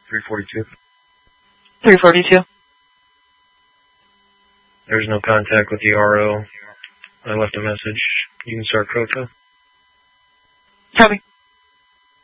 342. 342. There's no contact with the RO. I left a message. You can start Croto. Copy.